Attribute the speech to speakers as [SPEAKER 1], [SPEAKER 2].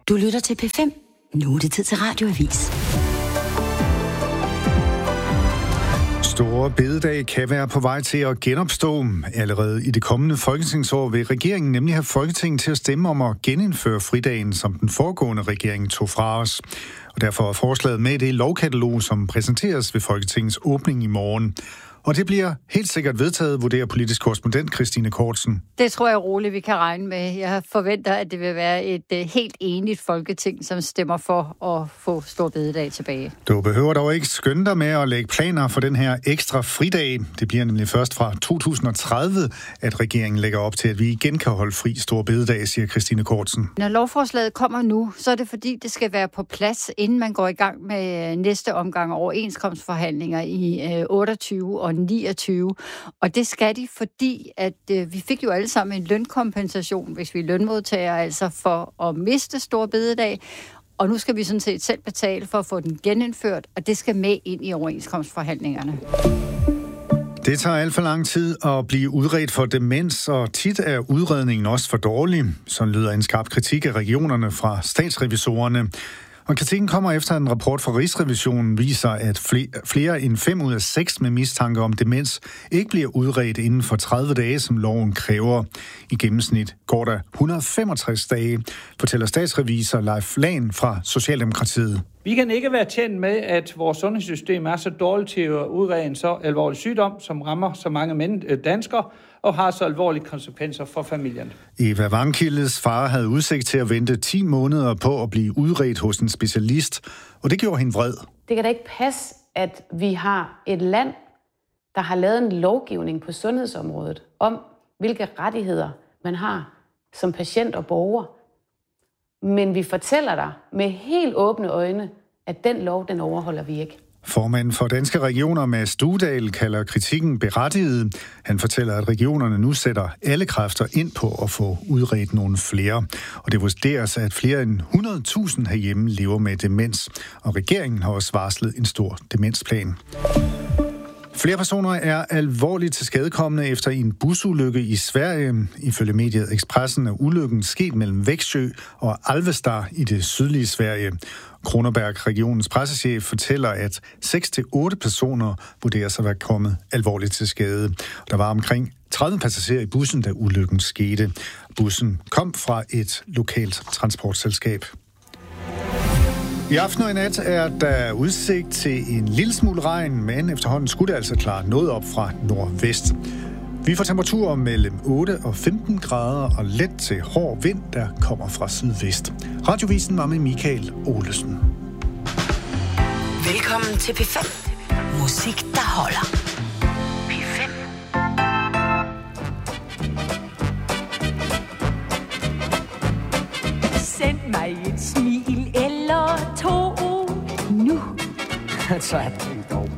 [SPEAKER 1] Du lytter til P5. Nu er det tid til Radioavis.
[SPEAKER 2] Store bededag kan være på vej til at genopstå. Allerede i det kommende folketingsår vil regeringen nemlig have Folketinget til at stemme om at genindføre fridagen, som den foregående regering tog fra os. Og derfor er forslaget med i det lovkatalog, som præsenteres ved Folketingets åbning i morgen. Og det bliver helt sikkert vedtaget, vurderer politisk korrespondent Christine Kortsen.
[SPEAKER 3] Det tror jeg roligt, vi kan regne med. Jeg forventer, at det vil være et helt enigt folketing, som stemmer for at få stor bededag tilbage.
[SPEAKER 2] Du behøver dog ikke skynde dig med at lægge planer for den her ekstra fridag. Det bliver nemlig først fra 2030, at regeringen lægger op til, at vi igen kan holde fri stor bededag, siger Christine Kortsen.
[SPEAKER 3] Når lovforslaget kommer nu, så er det fordi, det skal være på plads, inden man går i gang med næste omgang overenskomstforhandlinger i 28 og 29. Og det skal de, fordi at vi fik jo alle sammen en lønkompensation, hvis vi er lønmodtagere, altså for at miste stor bededag. Og nu skal vi sådan set selv betale for at få den genindført, og det skal med ind i overenskomstforhandlingerne.
[SPEAKER 2] Det tager alt for lang tid at blive udredt for demens, og tit er udredningen også for dårlig. Sådan lyder en skarp kritik af regionerne fra statsrevisorerne. Og kritikken kommer efter en rapport fra Rigsrevisionen viser, at flere end 5 ud af 6 med mistanke om demens ikke bliver udredt inden for 30 dage, som loven kræver. I gennemsnit går der 165 dage, fortæller statsrevisor Leif Lahn fra Socialdemokratiet.
[SPEAKER 4] Vi kan ikke være tjent med, at vores sundhedssystem er så dårligt til at udrede en så alvorlig sygdom, som rammer så mange danskere, og har så alvorlige konsekvenser for familien.
[SPEAKER 2] Eva Vangkildes far havde udsigt til at vente 10 måneder på at blive udredt hos en specialist, og det gjorde hende vred.
[SPEAKER 5] Det kan da ikke passe, at vi har et land, der har lavet en lovgivning på sundhedsområdet om, hvilke rettigheder man har som patient og borger. Men vi fortæller dig med helt åbne øjne, at den lov, den overholder vi ikke.
[SPEAKER 2] Formanden for Danske Regioner, Mads Duedal, kalder kritikken berettiget. Han fortæller, at regionerne nu sætter alle kræfter ind på at få udredt nogle flere. Og det vurderes, at flere end 100.000 herhjemme lever med demens. Og regeringen har også varslet en stor demensplan. Flere personer er alvorligt tilskadekomne efter en busulykke i Sverige. Ifølge mediet Expressen er ulykken sket mellem Växjö og Alvesta i det sydlige Sverige. Kronoberg regionens pressechef fortæller, at 6-8 personer vurderes at være kommet alvorligt til skade. Der var omkring 30 passagerer i bussen, da ulykken skete. Bussen kom fra et lokalt transportselskab. I aften og i nat er der udsigt til en lille smule regn, men efterhånden skulle det altså klare noget op fra nordvest. Vi får temperaturer mellem 8 og 15 grader og let til hård vind, der kommer fra sydvest. Radiovisen var med Michael Olesen.
[SPEAKER 1] Velkommen til P5. Musik, der holder. P5.
[SPEAKER 6] Send mig et smil eller to nu.
[SPEAKER 7] Så er det dog.